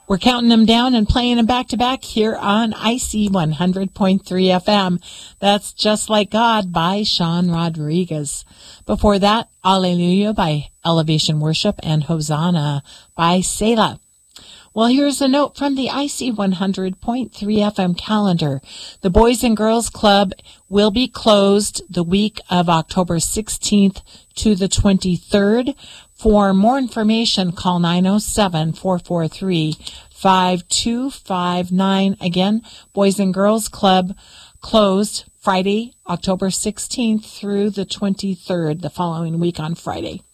We're counting them down and playing them back to back here on IC 100.3 FM. That's Just Like God by Sean Rodriguez. Before that, Alleluia by Elevation Worship and Hosanna by Selah. Well, here's a note from the IC 100.3 FM calendar. The Boys and Girls Club will be closed the week of October 16th to the 23rd. For more information, call 907-443-5259. Again, Boys and Girls Club closed Friday, October 16th through the 23rd, the following week on Friday.